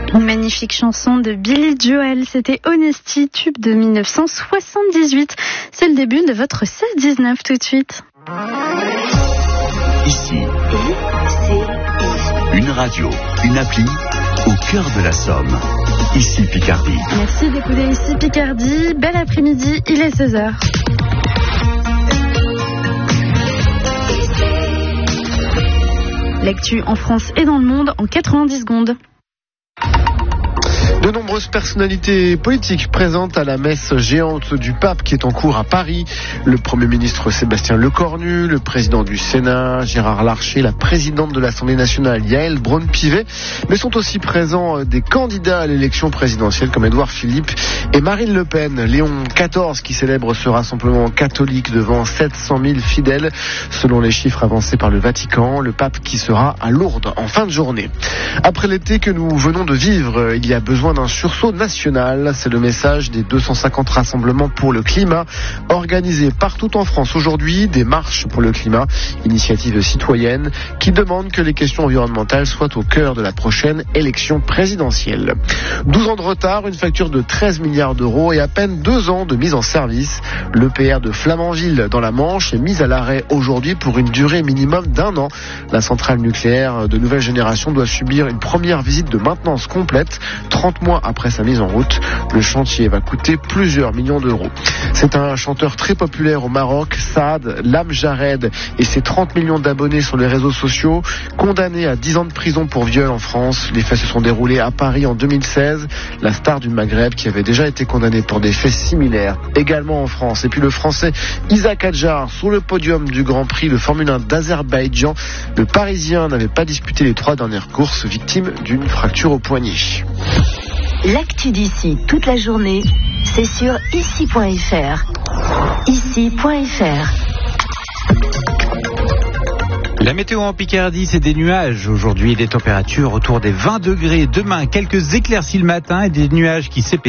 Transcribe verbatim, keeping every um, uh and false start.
Une magnifique chanson de Billy Joel, c'était Honesty, tube de dix-neuf cent soixante-dix-huit. C'est le début de votre seize dix-neuf tout de suite. Ici, une radio, une appli au cœur de la Somme. Ici Picardie. Merci d'écouter Ici Picardie. Bel après-midi, il est seize heures. L'actu en France et dans le monde en quatre-vingt-dix secondes. De nombreuses personnalités politiques présentes à la messe géante du pape qui est en cours à Paris. Le Premier ministre Sébastien Lecornu, le président du Sénat Gérard Larcher, la présidente de l'Assemblée nationale Yaël Braun-Pivet, mais sont aussi présents des candidats à l'élection présidentielle comme Édouard Philippe et Marine Le Pen. Léon quatorze qui célèbre ce rassemblement catholique devant sept cent mille fidèles selon les chiffres avancés par le Vatican. Le pape qui sera à Lourdes en fin de journée. Après l'été que nous venons de vivre, il y a besoin d'un sursaut national. C'est le message des deux cent cinquante rassemblements pour le climat organisés partout en France aujourd'hui. Des marches pour le climat, initiative citoyenne qui demande que les questions environnementales soient au cœur de la prochaine élection présidentielle. douze ans de retard, une facture de treize milliards d'euros et à peine deux ans de mise en service. Le P R de Flamanville dans la Manche est mis à l'arrêt aujourd'hui pour une durée minimum d'un an. La centrale nucléaire de nouvelle génération doit subir une première visite de maintenance complète trente mois après sa mise en route. Le chantier va coûter plusieurs millions d'euros. C'est un chanteur très populaire au Maroc, Saad Lam Jared, et ses trente millions d'abonnés sur les réseaux sociaux, condamné à dix ans de prison pour viol en France. Les faits se sont déroulés à Paris en deux mille seize. La star du Maghreb qui avait déjà été condamné pour des faits similaires, également en France. Et puis le Français Isaac Hadjar sur le podium du Grand Prix de Formule un d'Azerbaïdjan. Le Parisien n'avait pas disputé les trois dernières courses, victime d'une fracture au poignet. L'actu d'ici toute la journée, c'est sur ici point f r. ici point f r. La météo en Picardie, c'est des nuages. Aujourd'hui, des températures autour des vingt degrés. Demain, quelques éclaircies le matin et des nuages qui s'épaississent.